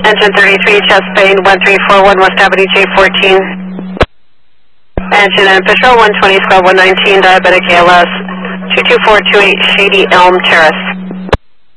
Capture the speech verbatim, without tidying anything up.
Engine thirty-three, chest pain, one three four one, West Avenue, J fourteen. Engine and Patrol, one twenty, squad one nineteen, diabetic A L S, two two four two eight, Shady Elm Terrace.